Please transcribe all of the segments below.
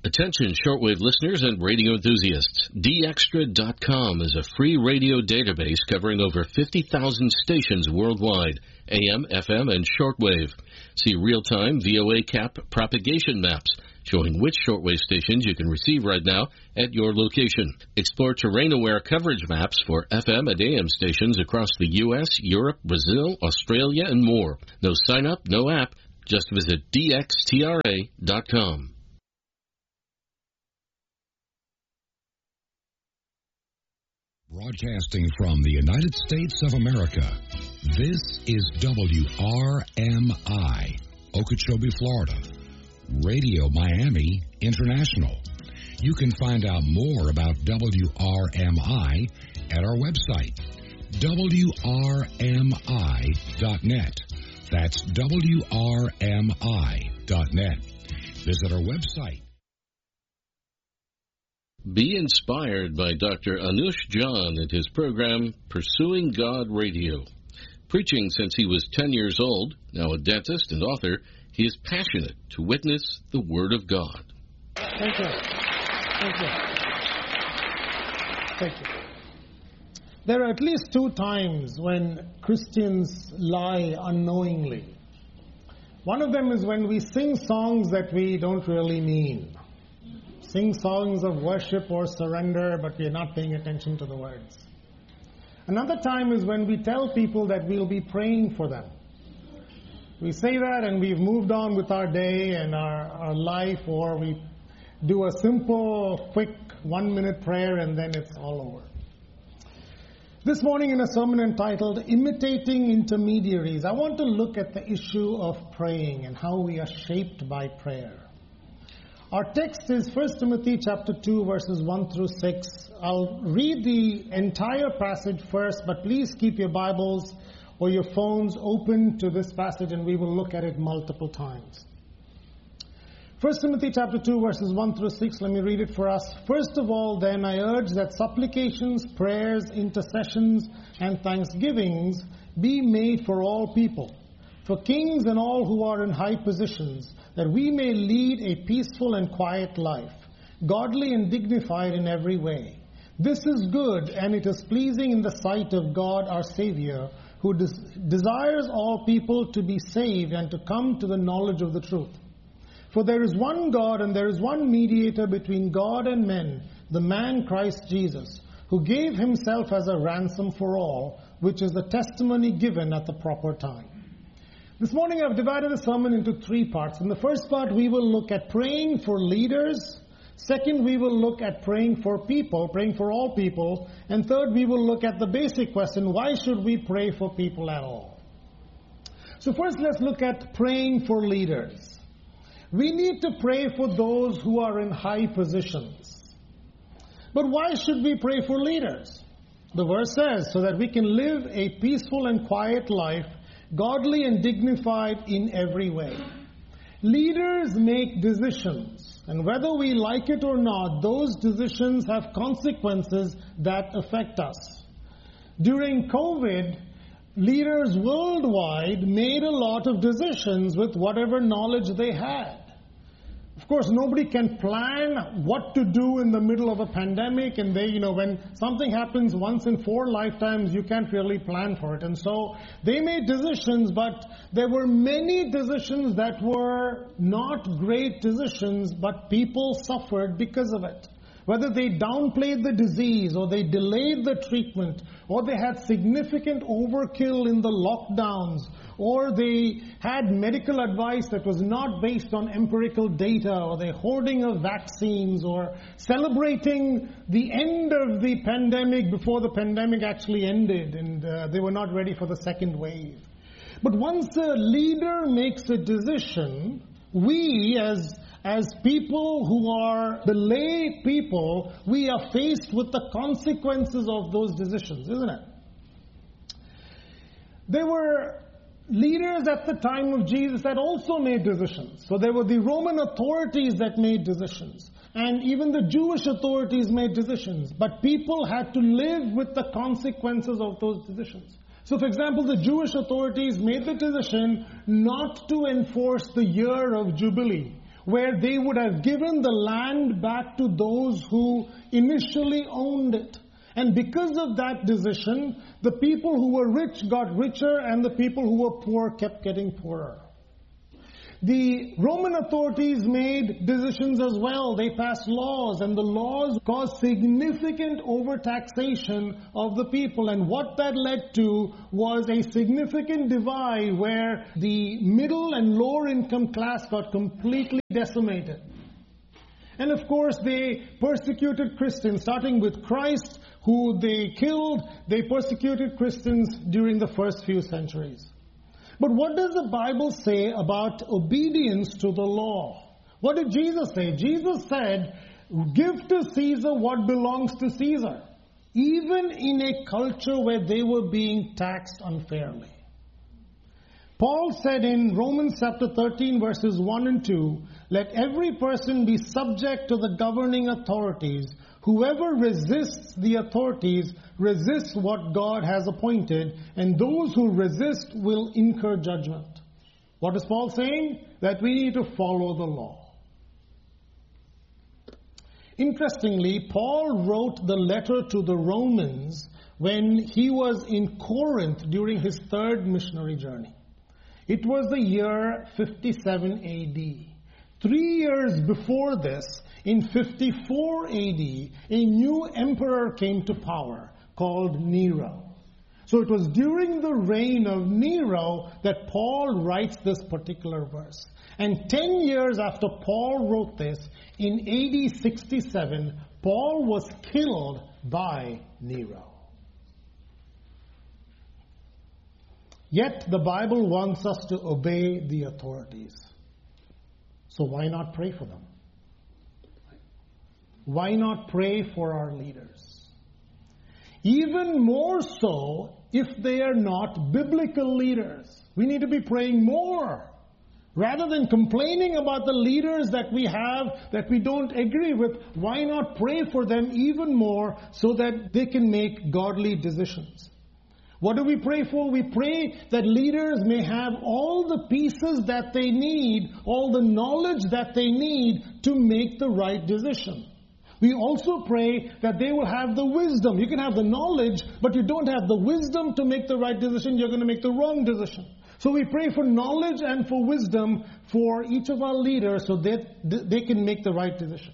Attention shortwave listeners and radio enthusiasts. DXtra.com is a free radio database covering over 50,000 stations worldwide, AM, FM, and shortwave. See real-time VOA cap propagation maps showing which shortwave stations you can receive right now at your location. Explore terrain-aware coverage maps for FM and AM stations across the U.S., Europe, Brazil, Australia, and more. No sign-up, no app. Just visit DXtra.com. Broadcasting from the United States of America, this is WRMI, Okeechobee, Florida, Radio Miami International. You can find out more about WRMI at our website, WRMI.net. That's WRMI.net. Visit our website. Be inspired by Dr. Anush John and his program, Pursuing God Radio. Preaching since he was 10 years old, now a dentist and author, he is passionate to witness the Word of God. Thank you. Thank you. Thank you. There are at least two times when Christians lie unknowingly. One of them is when we sing songs that we don't really mean. Sing songs of worship or surrender, but we are not paying attention to the words. Another time is when we tell people that we'll be praying for them. We say that and we've moved on with our day and our life, or we do a simple, quick 1-minute prayer and then it's all over. This morning in a sermon entitled, Imitating Intermediaries, I want to look at the issue of praying and how we are shaped by prayer. Our text is 1 Timothy chapter 2, verses 1 through 6. I'll read the entire passage first, but please keep your Bibles or your phones open to this passage and we will look at it multiple times. 1 Timothy chapter 2, verses 1 through 6, let me read it for us. First of all, then, I urge that supplications, prayers, intercessions, and thanksgivings be made for all people, for kings and all who are in high positions, that we may lead a peaceful and quiet life, godly and dignified in every way. This is good, and it is pleasing in the sight of God our Savior, who desires all people to be saved and to come to the knowledge of the truth. For there is one God, and there is one mediator between God and men, the man Christ Jesus, who gave himself as a ransom for all, which is the testimony given at the proper time. This morning I've divided the sermon into 3 parts. In the first part, we will look at praying for leaders. Second, we will look at praying for people, praying for all people. And third, we will look at the basic question, why should we pray for people at all? So first, let's look at praying for leaders. We need to pray for those who are in high positions. But why should we pray for leaders? The verse says, so that we can live a peaceful and quiet life, godly and dignified in every way. Leaders make decisions, and whether we like it or not, those decisions have consequences that affect us. During COVID, leaders worldwide made a lot of decisions with whatever knowledge they had. Of course, nobody can plan what to do in the middle of a pandemic, and when something happens once in 4 lifetimes, you can't really plan for it. And so they made decisions, but there were many decisions that were not great decisions, but people suffered because of it. Whether they downplayed the disease, or they delayed the treatment, or they had significant overkill in the lockdowns, or they had medical advice that was not based on empirical data, or the hoarding of vaccines, or celebrating the end of the pandemic before the pandemic actually ended, and they were not ready for the second wave. But once a leader makes a decision, we as people who are the lay people, we are faced with the consequences of those decisions, isn't it? There were leaders at the time of Jesus that also made decisions. So there were the Roman authorities that made decisions. And even the Jewish authorities made decisions. But people had to live with the consequences of those decisions. So for example, the Jewish authorities made the decision not to enforce the year of Jubilee, where they would have given the land back to those who initially owned it. And because of that decision, the people who were rich got richer and the people who were poor kept getting poorer. The Roman authorities made decisions as well. They passed laws, and the laws caused significant overtaxation of the people. And what that led to was a significant divide where the middle and lower income class got completely decimated. And of course, they persecuted Christians, starting with Christ, who they killed. They persecuted Christians during the first few centuries. But what does the Bible say about obedience to the law? What did Jesus say? Jesus said, give to Caesar what belongs to Caesar, even in a culture where they were being taxed unfairly. Paul said in Romans chapter 13 verses 1 and 2, let every person be subject to the governing authorities. Whoever resists the authorities resists what God has appointed, and those who resist will incur judgment. What is Paul saying? That we need to follow the law. Interestingly, Paul wrote the letter to the Romans when he was in Corinth during his third missionary journey. It was the year 57 AD. 3 years before this, in 54 AD, a new emperor came to power called Nero. So it was during the reign of Nero that Paul writes this particular verse. And 10 years after Paul wrote this, in AD 67, Paul was killed by Nero. Yet the Bible wants us to obey the authorities. So why not pray for them? Why not pray for our leaders? Even more so if they are not biblical leaders. We need to be praying more. Rather than complaining about the leaders that we have that we don't agree with, why not pray for them even more so that they can make godly decisions? What do we pray for? We pray that leaders may have all the pieces that they need, all the knowledge that they need to make the right decision. We also pray that they will have the wisdom. You can have the knowledge, but you don't have the wisdom to make the right decision, you're going to make the wrong decision. So we pray for knowledge and for wisdom for each of our leaders so that they can make the right decision.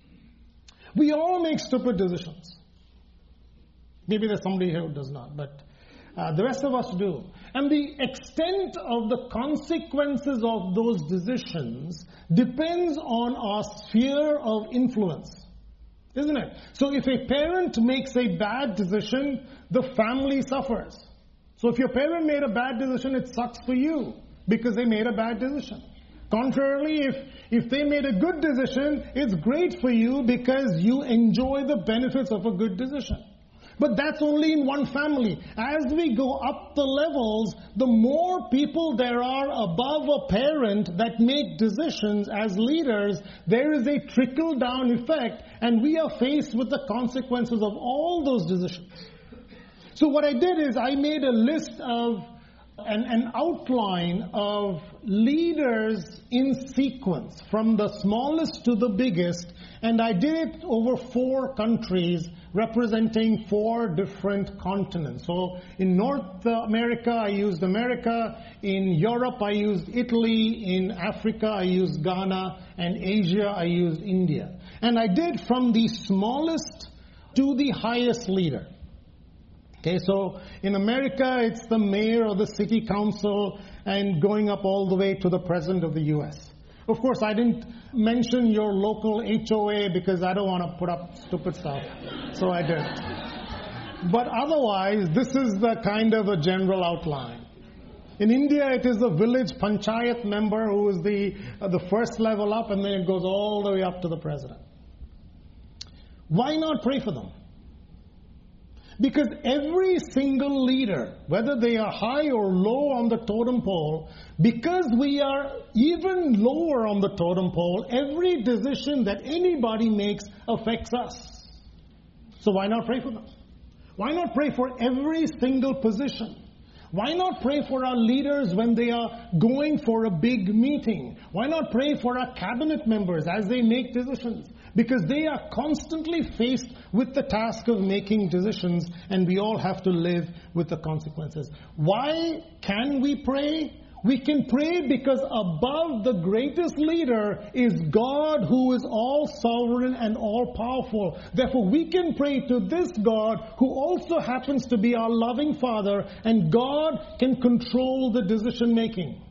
We all make stupid decisions. Maybe there's somebody here who does not, but the rest of us do. And the extent of the consequences of those decisions depends on our sphere of influence. Isn't it? So if a parent makes a bad decision, the family suffers. So if your parent made a bad decision, it sucks for you because they made a bad decision. Contrarily, if they made a good decision, it's great for you because you enjoy the benefits of a good decision. But that's only in one family. As we go up the levels, the more people there are above a parent that make decisions as leaders, there is a trickle-down effect, and we are faced with the consequences of all those decisions. So what I did is I made a list of an outline of leaders in sequence, from the smallest to the biggest, and I did it over 4 countries representing 4 different continents. So in North America, I used America. In Europe, I used Italy. In Africa, I used Ghana. And Asia, I used India. And I did from the smallest to the highest leader. Okay, so in America, it's the mayor or the city council and going up all the way to the president of the U.S. Of course, I didn't mention your local HOA because I don't want to put up stupid stuff. So I didn't. But otherwise, this is the kind of a general outline. In India, it is the village panchayat member who is the first level up, and then it goes all the way up to the president. Why not pray for them? Because every single leader, whether they are high or low on the totem pole, because we are even lower on the totem pole, every decision that anybody makes affects us. So why not pray for them? Why not pray for every single position? Why not pray for our leaders when they are going for a big meeting? Why not pray for our cabinet members as they make decisions? Because they are constantly faced with the task of making decisions, and we all have to live with the consequences. Why can we pray? We can pray because above the greatest leader is God, who is all sovereign and all powerful. Therefore, we can pray to this God who also happens to be our loving Father, and God can control the decision making.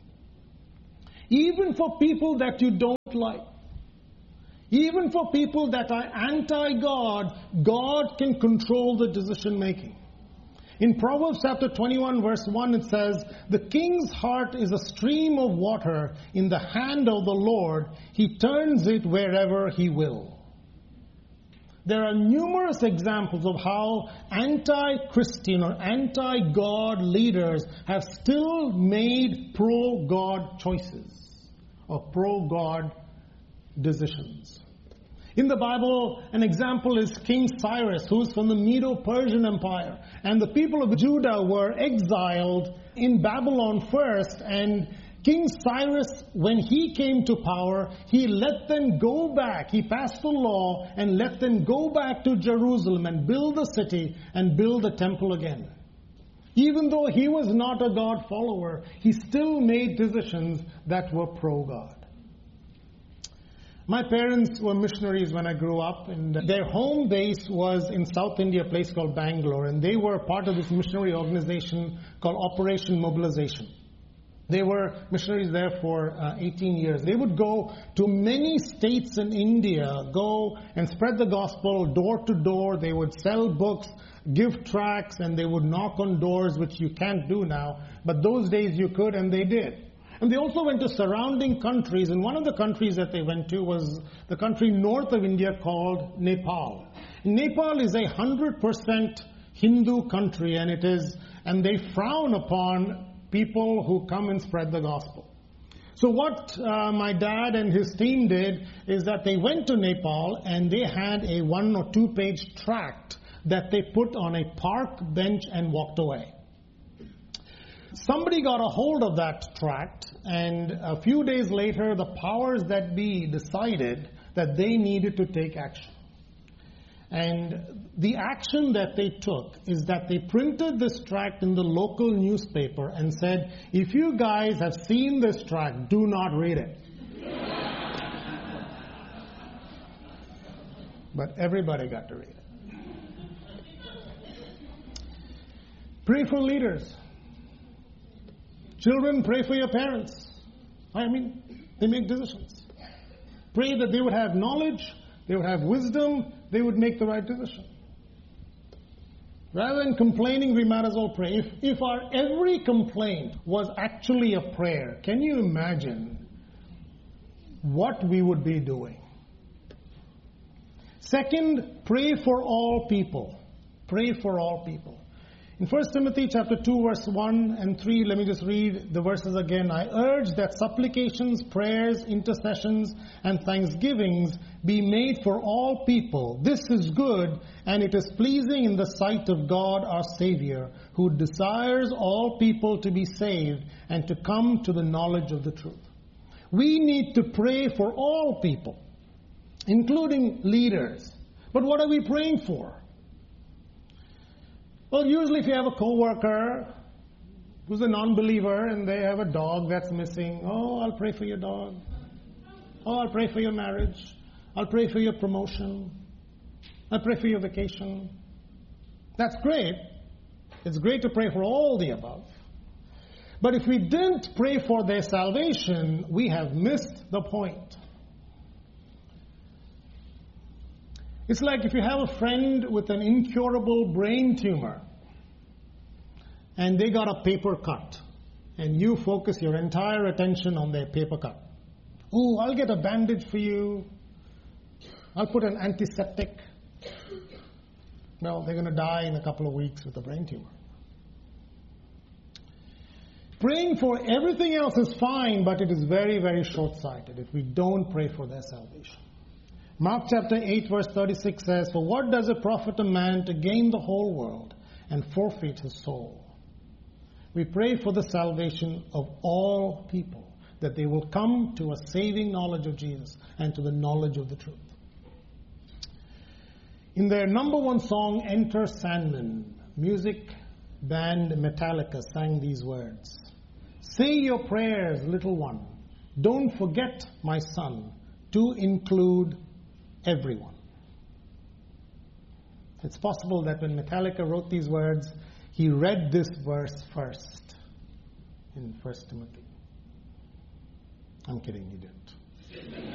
Even for people that you don't like, even for people that are anti-God, God can control the decision making. In Proverbs chapter 21 verse 1 it says, "The king's heart is a stream of water in the hand of the Lord. He turns it wherever he will." There are numerous examples of how anti-Christian or anti-God leaders have still made pro-God choices or pro-God decisions. In the Bible, an example is King Cyrus, who is from the Medo-Persian Empire. And the people of Judah were exiled in Babylon first. And King Cyrus, when he came to power, he let them go back. He passed a law and let them go back to Jerusalem and build the city and build the temple again. Even though he was not a God follower, he still made decisions that were pro-God. My parents were missionaries when I grew up, and their home base was in South India, a place called Bangalore, and they were part of this missionary organization called Operation Mobilization. They were missionaries there for 18 years. They would go to many states in India, go and spread the gospel door to door. They would sell books, give tracts, and they would knock on doors, which you can't do now. But those days you could, and they did. And they also went to surrounding countries, and one of the countries that they went to was the country north of India called Nepal. Nepal is 100% Hindu country, and they frown upon people who come and spread the gospel. So what my dad and his team did is that they went to Nepal and they had a 1 or 2 page tract that they put on a park bench and walked away. Somebody got a hold of that tract, and a few days later, the powers that be decided that they needed to take action. And the action that they took is that they printed this tract in the local newspaper and said, "If you guys have seen this tract, do not read it." But everybody got to read it. Pray for leaders. Children, pray for your parents. I mean, they make decisions. Pray that they would have knowledge, they would have wisdom, they would make the right decision. Rather than complaining, we might as well pray. If our every complaint was actually a prayer, can you imagine what we would be doing? Second, pray for all people. Pray for all people. In 1 Timothy chapter 2, verse 1 and 3, let me just read the verses again. "I urge that supplications, prayers, intercessions, and thanksgivings be made for all people. This is good, and it is pleasing in the sight of God our Savior, who desires all people to be saved and to come to the knowledge of the truth." We need to pray for all people, including leaders. But what are we praying for? Well, usually if you have a coworker who's a non-believer and they have a dog that's missing, "Oh, I'll pray for your dog. Oh, I'll pray for your marriage. I'll pray for your promotion. I'll pray for your vacation." That's great. It's great to pray for all the above. But if we didn't pray for their salvation, we have missed the point. It's like if you have a friend with an incurable brain tumor and they got a paper cut and you focus your entire attention on their paper cut. "Oh, I'll get a bandage for you. I'll put an antiseptic." Well, they're going to die in a couple of weeks with a brain tumor. Praying for everything else is fine, but it is very, very short-sighted if we don't pray for their salvation. Mark chapter 8 verse 36 says, "For what does it profit a man to gain the whole world and forfeit his soul?" We pray for the salvation of all people, that they will come to a saving knowledge of Jesus and to the knowledge of the truth. In their number one song, Enter Sandman, music band Metallica sang these words. Say your prayers, little one. Don't forget, my son, to include everyone. It's possible that when Metallica wrote these words, he read this verse first in 1 Timothy. I'm kidding, he didn't.